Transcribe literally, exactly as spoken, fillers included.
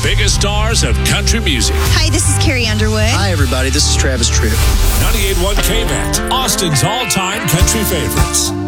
biggest stars of country music. Hi, this is Carrie Underwood. Hi, everybody. This is Travis Tritt. ninety-eight point one K V A T, Austin's all-time country favorites.